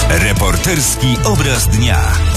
Reporterski obraz dnia.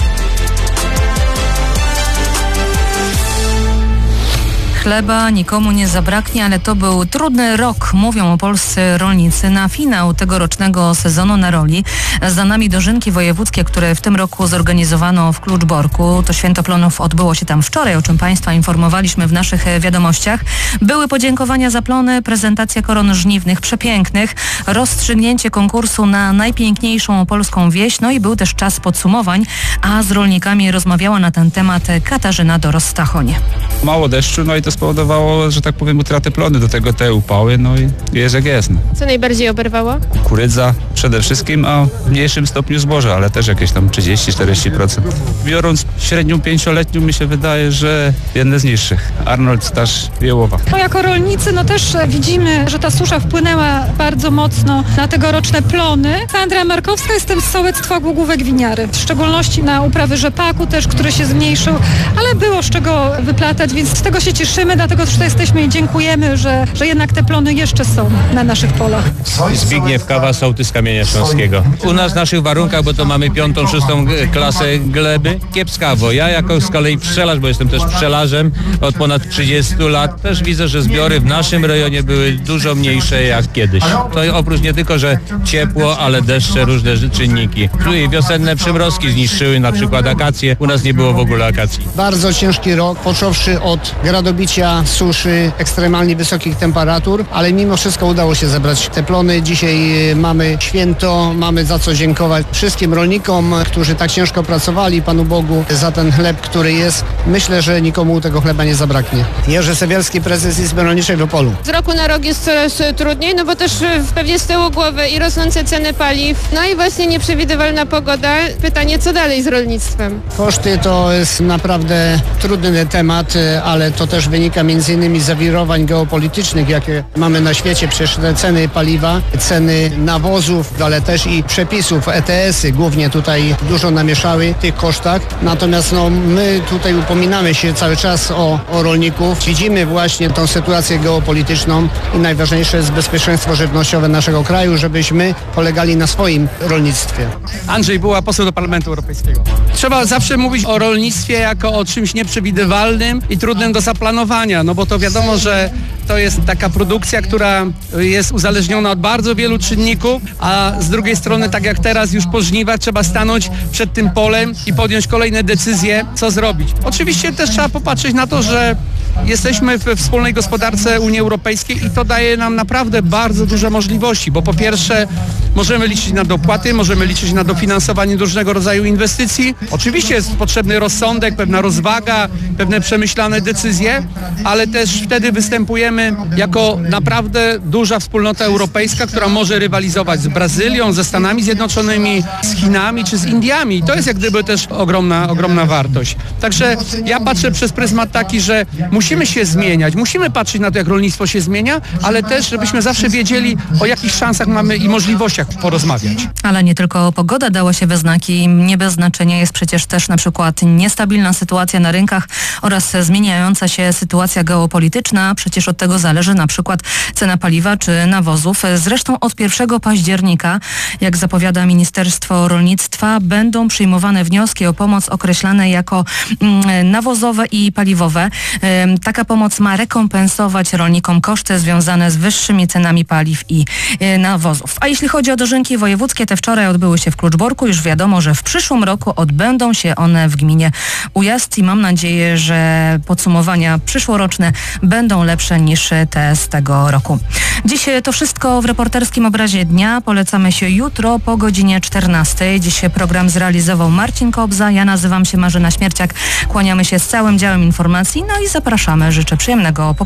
Chleba nikomu nie zabraknie, ale to był trudny rok, mówią polscy rolnicy. Na finał tegorocznego sezonu na roli za nami dożynki wojewódzkie, które w tym roku zorganizowano w Kluczborku. To święto plonów odbyło się tam wczoraj, o czym Państwa informowaliśmy w naszych wiadomościach. Były podziękowania za plony, prezentacja koron żniwnych przepięknych, rozstrzygnięcie konkursu na najpiękniejszą polską wieś, no i był też czas podsumowań, a z rolnikami rozmawiała na ten temat Katarzyna Doros-Stachoń. Mało deszczu, no i to spowodowało, że tak powiem, utratę plony, do tego te upały, no i jest jak jest. No. Co najbardziej oberwało? Kukurydza przede wszystkim, a w mniejszym stopniu zboże, ale też jakieś tam 30-40%. Biorąc średnią 5-letnią, mi się wydaje, że jedne z niższych. Arnold Stasz Jełowa. No jako rolnicy też widzimy, że ta susza wpłynęła bardzo mocno na tegoroczne plony. Sandra Markowska, jestem z sołectwa Głogówek Winiary. W szczególności na uprawy rzepaku też, który się zmniejszył, ale było z czego wyplatać, więc z tego się cieszymy, dlatego tutaj jesteśmy i dziękujemy, że jednak te plony jeszcze są na naszych polach. Zbigniew Kawa, sołtys Kamienia Śląskiego. U nas w naszych warunkach, bo to mamy 5., 6. klasę gleby, kiepskawo. Ja jako z kolei pszczelarz, bo jestem też pszczelarzem od ponad 30 lat, też widzę, że zbiory w naszym rejonie były dużo mniejsze jak kiedyś. To oprócz nie tylko, że ciepło, ale deszcze, różne czynniki. Tutaj wiosenne przymrozki zniszczyły na przykład akacje. U nas nie było w ogóle akacji. Bardzo ciężki rok, począwszy od gradobicia, suszy, ekstremalnie wysokich temperatur, ale mimo wszystko udało się zebrać te plony. Dzisiaj mamy święto, mamy za co dziękować wszystkim rolnikom, którzy tak ciężko pracowali, Panu Bogu za ten chleb, który jest. Myślę, że nikomu tego chleba nie zabraknie. Jerzy Sewielski, prezes Izby Rolniczej w Opolu. Z roku na rok jest coraz trudniej, no bo też pewnie z tyłu głowy i rosnące ceny paliw, no i właśnie nieprzewidywalna pogoda. Pytanie, co dalej z rolnictwem? Koszty to jest naprawdę trudny temat, ale to też wynika m.in. z zawirowań geopolitycznych, jakie mamy na świecie. Przecież te ceny paliwa, ceny nawozów, ale też i przepisów, ETS-y głównie tutaj dużo namieszały w tych kosztach. Natomiast my tutaj upominamy się cały czas o rolników. Widzimy właśnie tą sytuację geopolityczną i najważniejsze jest bezpieczeństwo żywnościowe naszego kraju, żebyśmy polegali na swoim rolnictwie. Andrzej Buła, poseł do Parlamentu Europejskiego. Trzeba zawsze mówić o rolnictwie jako o czymś nieprzewidywalnym i trudnym do zaplanowania, no bo to wiadomo, że to jest taka produkcja, która jest uzależniona od bardzo wielu czynników, a z drugiej strony, tak jak teraz już po żniwach, trzeba stanąć przed tym polem i podjąć kolejne decyzje, co zrobić. Oczywiście też trzeba popatrzeć na to, że jesteśmy we wspólnej gospodarce Unii Europejskiej i to daje nam naprawdę bardzo duże możliwości, bo po pierwsze możemy liczyć na dopłaty, możemy liczyć na dofinansowanie różnego rodzaju inwestycji. Oczywiście jest potrzebny rozsądek, pewna rozwaga, pewne przemyślane decyzje, ale też wtedy występujemy jako naprawdę duża wspólnota europejska, która może rywalizować z Brazylią, ze Stanami Zjednoczonymi, z Chinami czy z Indiami. I to jest jak gdyby też ogromna wartość. Także ja patrzę przez pryzmat taki, że musimy się zmieniać, musimy patrzeć na to, jak rolnictwo się zmienia, ale też, żebyśmy zawsze wiedzieli, o jakich szansach mamy i możliwościach porozmawiać. Ale nie tylko pogoda dała się we znaki. Nie bez znaczenia jest przecież też na przykład niestabilna sytuacja na rynkach oraz zmieniająca się sytuacja geopolityczna. Przecież od tego zależy na przykład cena paliwa czy nawozów. Zresztą od 1 października, jak zapowiada Ministerstwo Rolnictwa, będą przyjmowane wnioski o pomoc określane jako nawozowe i paliwowe. Taka pomoc ma rekompensować rolnikom koszty związane z wyższymi cenami paliw i nawozów. A jeśli chodzi o dożynki wojewódzkie, te wczoraj odbyły się w Kluczborku. Już wiadomo, że w przyszłym roku odbędą się one w gminie Ujazd i mam nadzieję, że podsumowania przyszłoroczne będą lepsze niż te z tego roku. Dziś to wszystko w reporterskim obrazie dnia. Polecamy się jutro po godzinie 14. Dziś program zrealizował Marcin Kobza. Ja nazywam się Marzena Śmierciak. Kłaniamy się z całym działem informacji. No i zapraszamy. Życzę przyjemnego